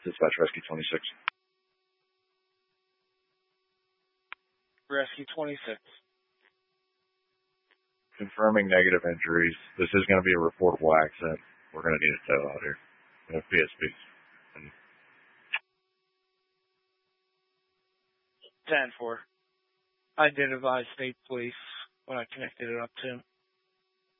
Dispatch Rescue 26. Rescue 26. Confirming negative injuries. This is going to be a reportable accident. We're going to need a tow out here. We have PSP. 10-4. I did advise state police when I connected it up to him.